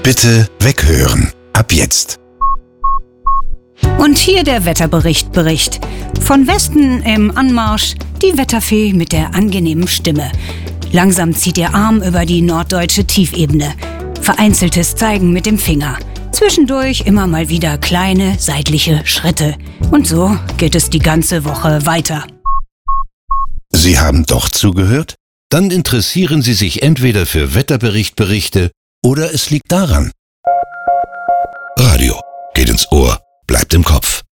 Bitte weghören. Ab jetzt. Und hier der Wetterbericht. Von Westen im Anmarsch die Wetterfee mit der angenehmen Stimme. Langsam zieht ihr Arm über die norddeutsche Tiefebene. Vereinzeltes Zeigen mit dem Finger. Zwischendurch immer mal wieder kleine seitliche Schritte. Und so geht es die ganze Woche weiter. Sie haben doch zugehört? Dann interessieren Sie sich entweder für Wetterberichte oder es liegt daran. Radio geht ins Ohr, bleibt im Kopf.